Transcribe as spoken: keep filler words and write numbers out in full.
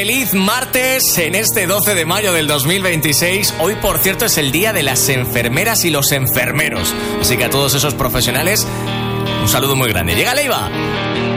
Feliz martes en este doce de mayo del dos mil veintiséis. Hoy, por cierto, es el día de las enfermeras y los enfermeros. Así que a todos esos profesionales, un saludo muy grande. ¡Llega Leiva!